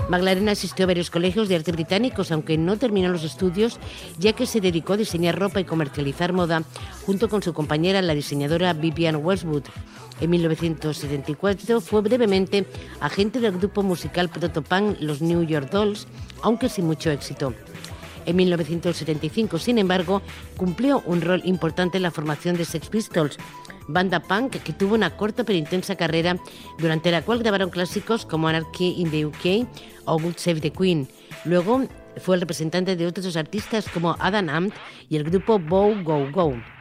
Magdalena asistió a varios colegios de arte británicos, aunque no terminó los estudios, ya que se dedicó a diseñar ropa y comercializar moda junto con su compañera, la diseñadora Vivienne Westwood. En 1974 fue brevemente agente del grupo musical protopunk Los New York Dolls, aunque sin mucho éxito. En 1975, sin embargo, cumplió un rol importante en la formación de Sex Pistols, banda punk que tuvo una corta pero intensa carrera, durante la cual grabaron clásicos como Anarchy in the UK o God Save the Queen. Luego fue el representante de otros artistas como Adam Ant y el grupo Bow Wow Wow.